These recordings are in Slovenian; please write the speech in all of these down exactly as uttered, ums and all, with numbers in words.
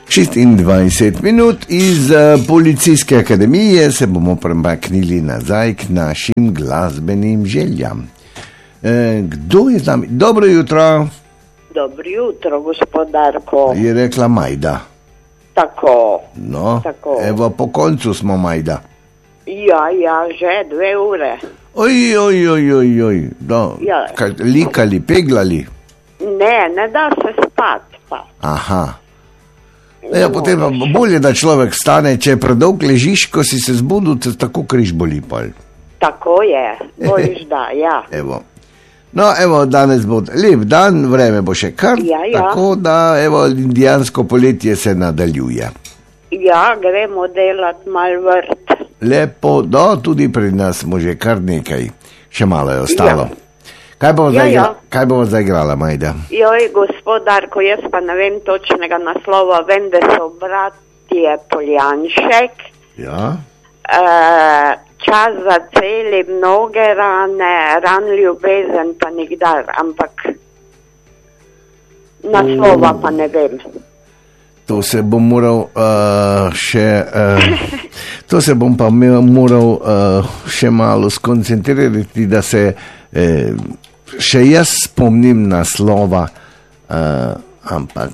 šestindvajset minut iz uh, Policijske akademije se bomo premaknili nazaj k našim glasbenim željam. E, kdo je z nami? Dobro jutro. Dobro jutro, gospodarko. Je rekla Majda. Tako. No, tako. Evo, po koncu smo, Majda. Ja, ja, že dve ure. Oj, oj, oj, oj, oj. No, ja. Kaj, likali, peglali? Ne, ne da se spat pa. Aha. Ja, potem pa bolje, da človek stane, če predolg ležiš, ko si se zbudil, te tako križ boli pol. Tako je, bojiš da, ja. Evo. No, evo, danes bo lep dan, vreme bo še kar, ja, ja. Tako da, evo, indijansko poletje se nadaljuje. Ja, gremo delat mal vrt. Lepo, no, tudi pri nas smo že kar nekaj, še malo je ostalo. Ja. Kaj bo ja, ja. zdaj igrala, Majda? Joj, gospodarko, jaz pa ne vem točnega naslova, vem, da so bratje Poljanšek. Ja. E, čas za celi mnoge rane, ran ljubezen pa nikdar, ampak naslova pa ne vem. To se bom moral uh, še, uh, to se bom pa moral uh, še malo skoncentrirati, da se uh, še jaz spomnim naslova, uh, ampak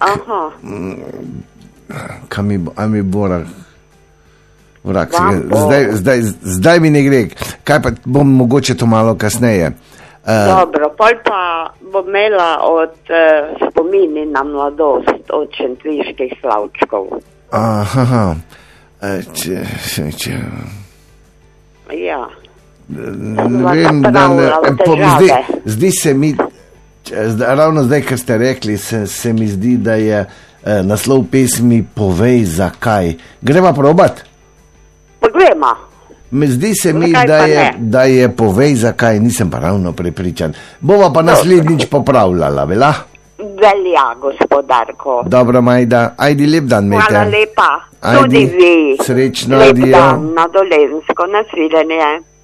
kaj mi bo, a mi bo rak, vrak, zdaj, zdaj, zdaj mi ne gre, kaj pa bom mogoče to malo kasneje. Uh, Dobro, pol pa bom imela od uh, spomini na mladost od šentviških slavčkov. Aha, če, če, če. Ja. Ne vem, da ne, po, zdi, zdi se mi, zdi, ravno zdaj, kar ste rekli, se, se mi zdi, da je eh, naslov pesmi Povej zakaj. Greva probat? Poglejma. Me zdi se mi, da je, da je Povej zakaj, nisem pa ravno prepričan. Bova pa naslednjič popravljala, vela? Velja, gospodarko. Dobro, Majda, ajdi lep dan, mete. Hvala lepa, ajdi, tudi vi. Srečno, lep adijo. Dan na Dolenjsko, nasvidenje.